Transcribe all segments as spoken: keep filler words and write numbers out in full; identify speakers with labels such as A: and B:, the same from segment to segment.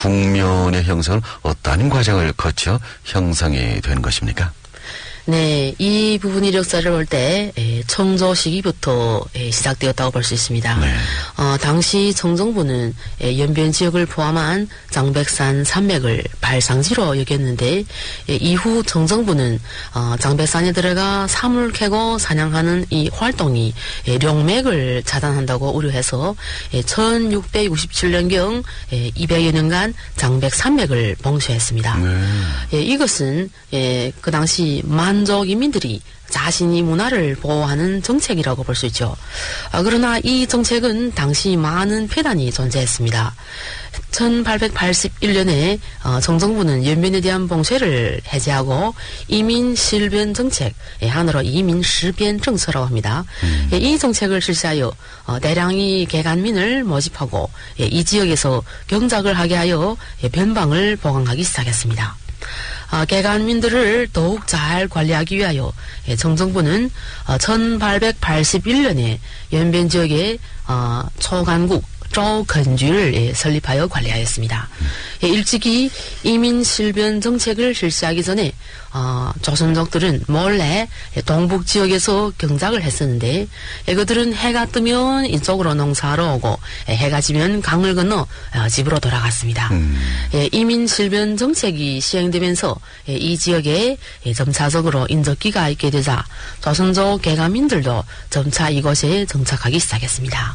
A: 국면의 형성은 어떠한 과정을 거쳐 형성이 된 것입니까?
B: 네, 이 부분의 역사를 볼 때 청조 시기부터 시작되었다고 볼 수 있습니다.
A: 네.
B: 어, 당시 청정부는 연변 지역을 포함한 장백산 산맥을 발상지로 여겼는데 이후 청정부는 어, 장백산에 들어가 사물 캐고 사냥하는 이 활동이 룡맥을 차단한다고 우려해서 천육백육십칠 년경 이백여 년간 장백산맥을 봉쇄했습니다.
A: 네.
B: 이것은 그 당시 만족 인민들이 자신이 문화를 보호하는 정책이라고 볼 수 있죠. 아, 그러나 이 정책은 당시 많은 폐단이 존재했습니다. 천팔백팔십일 년에 어, 정정부는 연변에 대한 봉쇄를 해제하고 이민 실변 정책, 예, 한어로 이민 실변 정策라고 합니다.
A: 음.
B: 예, 이 정책을 실시하여 어, 대량의 개간민을 모집하고 예, 이 지역에서 경작을 하게 하여 예, 변방을 보강하기 시작했습니다. 어, 개간민들을 더욱 잘 관리하기 위하여 예, 정정부는 어, 천팔백팔십일 년에 연변 지역에 어, 초간국 조건주를 예, 설립하여 관리하였습니다. 예, 일찍이 이민 실변 정책을 실시하기 전에 어, 조선족들은 몰래 예, 동북 지역에서 경작을 했었는데 예, 그들은 해가 뜨면 이쪽으로 농사하러 오고 예, 해가 지면 강을 건너 어, 집으로 돌아갔습니다. 음. 예, 이민 실변 정책이 시행되면서 예, 이 지역에 예, 점차적으로 인적기가 있게 되자 조선족 개간민들도 점차 이곳에 정착하기 시작했습니다.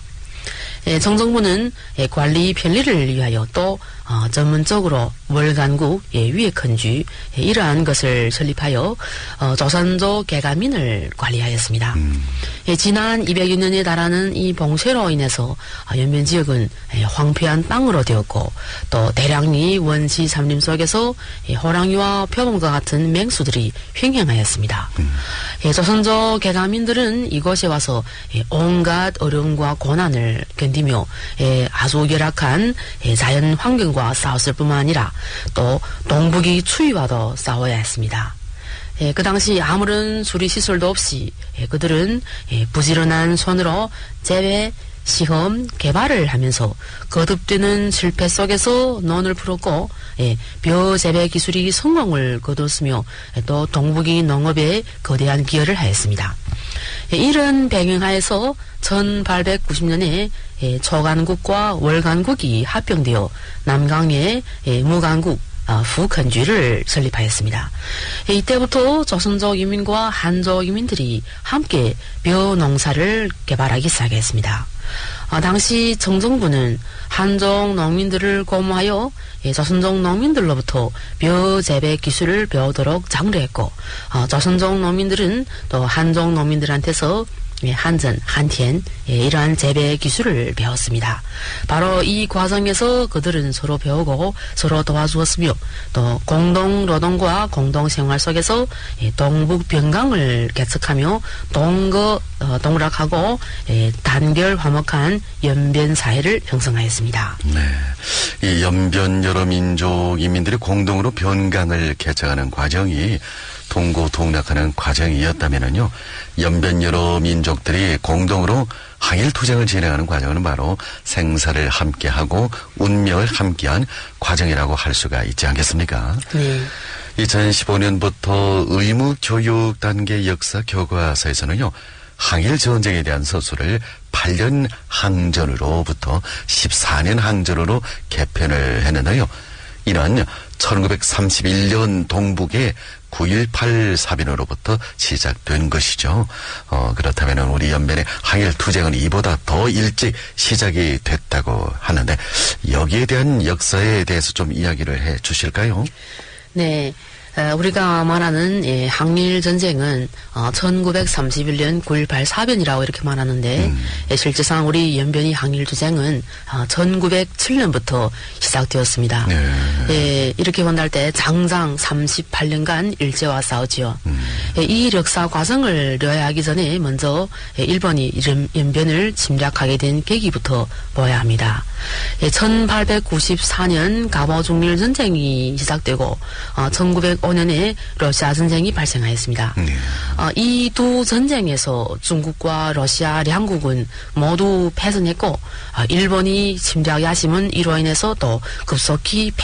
B: 예, 정정부는 예, 관리 편리를 위하여 또 어, 전문적으로 월간국 예, 위에컨주 예, 이러한 것을 설립하여 어, 조선족 개간민을 관리하였습니다. 음. 예, 지난 이백여 년에 달하는 이 봉쇄로 인해서 어, 연변 지역은 예, 황폐한 땅으로 되었고 또 대량의 원시 산림 속에서 예, 호랑이와 표범과 같은 맹수들이 횡행하였습니다. 음. 예, 조선족 개간민들은 이곳에 와서 예, 온갖 어려움과 고난을 견디며 예, 아주 열악한 예, 자연 환경과 싸웠을 뿐만 아니라 또 동북이 추위와도 싸워야 했습니다. 예, 그 당시 아무런 수리시설도 없이 예, 그들은 예, 부지런한 손으로 재배, 시험, 개발을 하면서 거듭되는 실패 속에서 논을 풀었고 예, 벼 재배 기술이 성공을 거뒀으며 예, 또 동북이 농업에 거대한 기여를 하였습니다. 예, 이런 배경하에서 천팔백구십 년에 예, 초간국과 월간국이 합병되어 남강에 예, 무간국 어, 후컨주를 설립하였습니다. 예, 이때부터 조선족 이민과 한족 이민들이 함께 벼 농사를 개발하기 시작했습니다. 어, 당시 정정부는 한족 농민들을 고무하여 예, 조선족 농민들로부터 벼 재배 기술을 배우도록 장려했고 어, 조선족 농민들은 또 한족 농민들한테서 예, 한전, 한텐 예, 이러한 재배 기술을 배웠습니다. 바로 이 과정에서 그들은 서로 배우고 서로 도와주었으며 또 공동 노동과 공동 생활 속에서 예, 동북 변강을 개척하며 동거 어, 동락하고 예, 단결 화목한 연변 사회를 형성하였습니다.
A: 네, 이 연변 여러 민족 이민들이 공동으로 변강을 개척하는 과정이 동고동락하는 과정이었다면은요, 연변 여러 민족들이 공동으로 항일 투쟁을 진행하는 과정은 바로 생사를 함께하고 운명을 함께한 과정이라고 할 수가 있지 않겠습니까?
B: 네.
A: 이천십오 년부터 의무 교육 단계 역사 교과서에서는요, 항일 전쟁에 대한 서술을 팔 년 항전으로부터 십사 년 항전으로 개편을 했는데요. 이는 천구백삼십일 년 동북의 구일팔 사변으로부터 시작된 것이죠. 어, 그렇다면 우리 연변의 항일 투쟁은 이보다 더 일찍 시작이 됐다고 하는데 여기에 대한 역사에 대해서 좀 이야기를 해 주실까요?
B: 네. 우리가 말하는 예, 항일 전쟁은 어, 천구백삼십일 년 구일팔 사변이라고 이렇게 말하는데 음. 예, 실제상 우리 연변이 항일 투쟁은 어, 천구백칠 년부터 시작되었습니다. 네. 예, 이렇게 본할 때 장장 삼십팔 년간 일제와 싸우지요. 음. 이 역사 과정을 요약하기 전에 먼저 일본이 이런 연변을 침략하게 된 계기부터 보아야 합니다. 천팔백구십사 년 가보중일 전쟁이 시작되고 천구백오 년에 러시아 전쟁이 발생하였습니다.
A: 네.
B: 이 두 전쟁에서 중국과 러시아 양국은 모두 패전했고 일본이 침략 야심은 이로 인해서 또 급속히